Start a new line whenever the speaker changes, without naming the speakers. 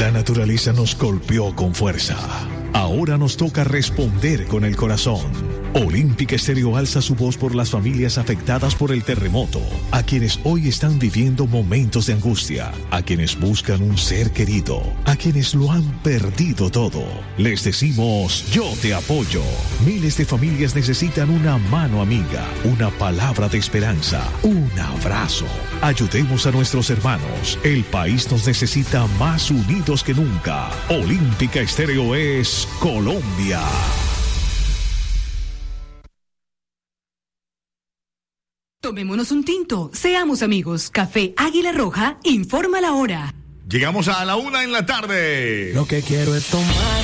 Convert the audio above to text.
La naturaleza nos golpeó con fuerza. Ahora nos toca responder con el corazón. Olímpica Estéreo alza su voz por las familias afectadas por el terremoto, a quienes hoy están viviendo momentos de angustia, a quienes buscan un ser querido, a quienes lo han perdido todo. Les decimos, yo te apoyo. Miles de familias necesitan una mano amiga, una palabra de esperanza, un abrazo. Ayudemos a nuestros hermanos. El país nos necesita más unidos que nunca. Olímpica Estéreo es Colombia.
Tomémonos un tinto, seamos amigos. Café Águila Roja informa la hora.
Llegamos a la 1:00 p.m.
Lo que quiero es tomar